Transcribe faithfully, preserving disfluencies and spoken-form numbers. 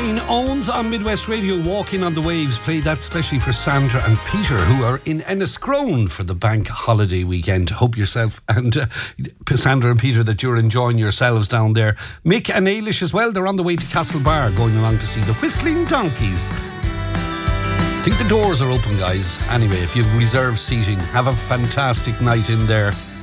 Shane Owens on Midwest Radio, Walking on the Waves. Played that especially for Sandra and Peter, who are in Enniscrone for the bank holiday weekend. Hope yourself and uh, Sandra and Peter that you're enjoying yourselves down there. Mick and Ailish as well, they're on the way to Castlebar, going along to see the Whistling Donkeys. I think the doors are open, guys. Anyway, if you've reserved seating, have a fantastic night in there.